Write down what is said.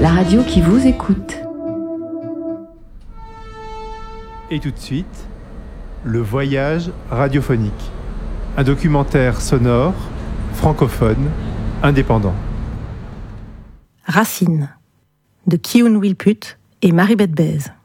la radio qui vous écoute. Et tout de suite, le voyage radiophonique. Un documentaire sonore, francophone, indépendant. Racine, de Kiyun Wilput et Marie-Beth Bèze.